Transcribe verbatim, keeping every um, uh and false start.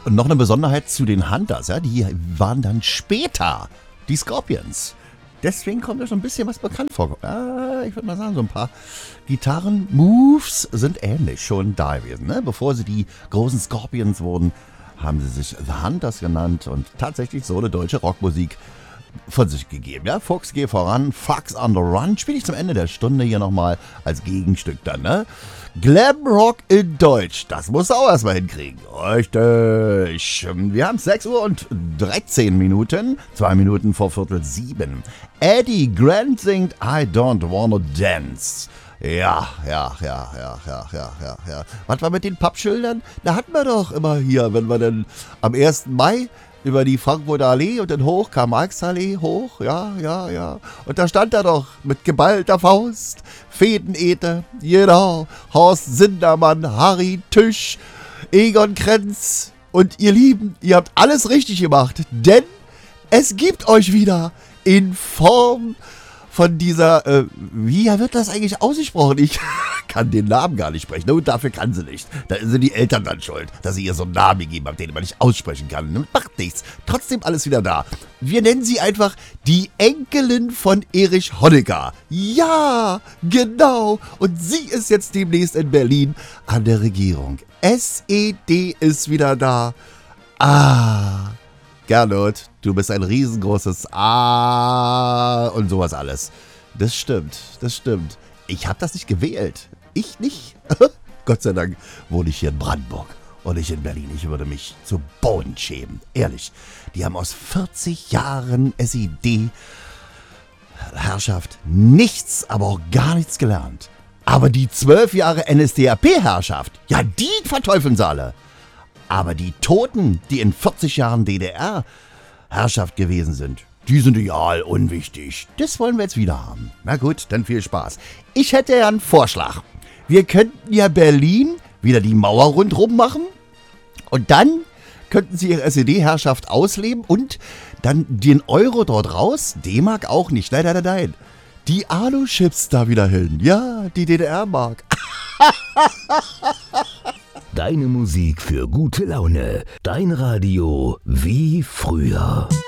Und noch eine Besonderheit zu den Hunters, ja, die waren dann später die Scorpions. Deswegen kommt mir schon ein bisschen was bekannt vor. Äh, ich würde mal sagen, so ein paar Gitarren-Moves sind ähnlich schon da gewesen. Ne? Bevor sie die großen Scorpions wurden, haben sie sich The Hunters genannt und tatsächlich so eine deutsche Rockmusik von sich gegeben. Ja, Fuchs, geh voran, Fox on the Run, spiele ich zum Ende der Stunde hier nochmal als Gegenstück dann, ne? Glamrock in Deutsch, das musst du auch erstmal hinkriegen. Richtig. Wir haben sechs Uhr und dreizehn Minuten, zwei Minuten vor Viertel sieben. Eddie Grant singt I Don't Wanna Dance. Ja, ja, ja, ja, ja, ja, ja, ja. Was war mit den Pappschildern? Da hatten wir doch immer hier, wenn wir dann am ersten Mai über die Frankfurter Allee und dann hoch, Karl-Marx-Allee hoch, ja, ja, ja. Und da stand er doch mit geballter Faust, Fädenete, genau, Horst Sindermann, Harry Tüsch, Egon Krenz und ihr Lieben, ihr habt alles richtig gemacht, denn es gibt euch wieder in Form von dieser, äh, wie wird das eigentlich ausgesprochen? Ich kann den Namen gar nicht sprechen. Und dafür kann sie nicht. Da sind die Eltern dann schuld, dass sie ihr so einen Namen gegeben haben, den man nicht aussprechen kann. Macht nichts. Trotzdem alles wieder da. Wir nennen sie einfach die Enkelin von Erich Honecker. Ja, genau. Und sie ist jetzt demnächst in Berlin an der Regierung. S E D ist wieder da. Ah, Gernot, du bist ein riesengroßes Ah und sowas alles. Das stimmt, das stimmt. Ich habe das nicht gewählt. Ich nicht. Gott sei Dank wohne ich hier in Brandenburg und nicht in Berlin. Ich würde mich zu Boden schämen. Ehrlich, die haben aus vierzig Jahren S E D-Herrschaft nichts, aber auch gar nichts gelernt. Aber die zwölf Jahre N S D A P-Herrschaft, ja, die verteufeln sie alle. Aber die Toten, die in vierzig Jahren D D R-Herrschaft gewesen sind, die sind real unwichtig. Das wollen wir jetzt wieder haben. Na gut, dann viel Spaß. Ich hätte ja einen Vorschlag. Wir könnten ja Berlin wieder die Mauer rundherum machen und dann könnten sie ihre S E D-Herrschaft ausleben und dann den Euro dort raus, D-Mark auch nicht, nein, nein, nein, nein. Die Alu-Chips da wieder hin, ja, die D D R-Mark. Deine Musik für gute Laune. Dein Radio wie früher.